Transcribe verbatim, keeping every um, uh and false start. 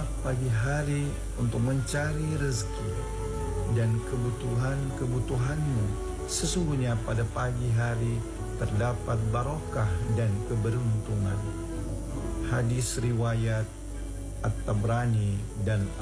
pagi hari untuk mencari rezeki dan kebutuhan-kebutuhanmu. Sesungguhnya pada pagi hari terdapat barokah dan keberuntungan. Hadis riwayat At-Tabrani dan